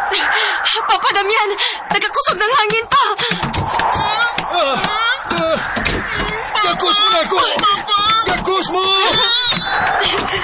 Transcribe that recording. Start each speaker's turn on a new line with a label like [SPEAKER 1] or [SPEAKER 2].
[SPEAKER 1] Papa Damian, nagkakusog ng hangin pa.
[SPEAKER 2] Gakus mo na ako! Gakus mo!